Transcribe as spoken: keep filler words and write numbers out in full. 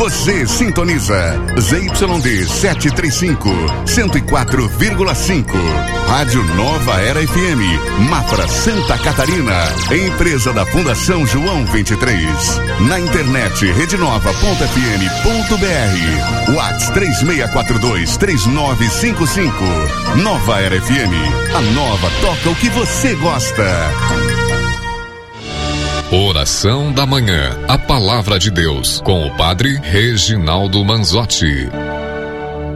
Você sintoniza Z Y D setecentos e trinta e cinco, cento e quatro vírgula cinco. Rádio Nova Era F M, Mafra, Santa Catarina. Empresa da Fundação João vinte e três. Na internet redenova ponto f m ponto b r. WhatsApp três seis quatro dois, três nove cinco cinco. Nova Era F M. A nova toca o que você gosta. Oração da Manhã. A Palavra de Deus. Com o Padre Reginaldo Manzotti.